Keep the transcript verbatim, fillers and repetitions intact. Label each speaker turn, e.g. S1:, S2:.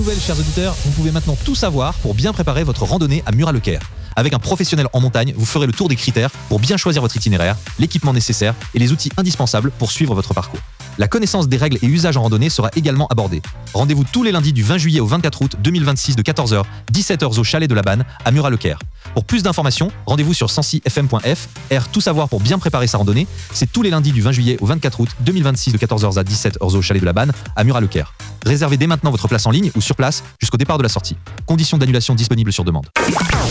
S1: Nouvelle, chers auditeurs, vous pouvez maintenant tout savoir pour bien préparer votre randonnée à Murat-Lecaire. Avec un professionnel en montagne, vous ferez le tour des critères pour bien choisir votre itinéraire, l'équipement nécessaire et les outils indispensables pour suivre votre parcours. La connaissance des règles et usages en randonnée sera également abordée. Rendez-vous tous les lundis du vingt juillet au vingt-quatre août deux mille vingt-six de quatorze heures à dix-sept heures au chalet de la Banne à Murat-Lecaire. Pour plus d'informations, rendez-vous sur cent six F M point F R. Tout savoir pour bien préparer sa randonnée, c'est tous les lundis du vingt juillet au vingt-quatre août deux mille vingt-six de quatorze heures à dix-sept heures au chalet de la Banne à Murat-Lecaire. Réservez dès maintenant votre place en ligne ou sur place jusqu'au départ de la sortie. Conditions d'annulation disponibles sur demande.